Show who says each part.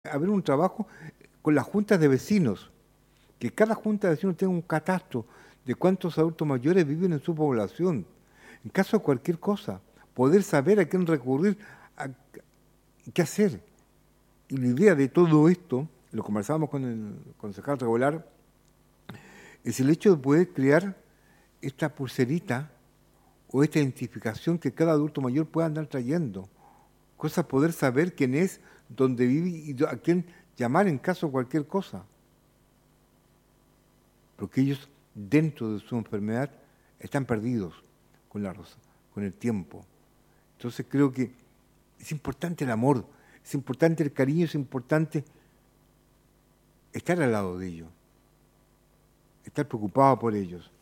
Speaker 1: haber un trabajo con las juntas de vecinos, que cada junta de vecinos tenga un catastro de cuántos adultos mayores viven en su población. En caso de cualquier cosa, poder saber a quién recurrir, a- qué hacer. Y la idea de todo esto, lo conversábamos con el concejal regular, es el hecho de poder crear esta pulserita o esta identificación que cada adulto mayor pueda andar trayendo. Cosa poder saber quién es, dónde vive y a quién llamar en caso de cualquier cosa. Porque ellos, dentro de su enfermedad, están perdidos con con el tiempo. Entonces creo que es importante el amor, es importante el cariño, es importante estar al lado de ellos, estar preocupado por ellos.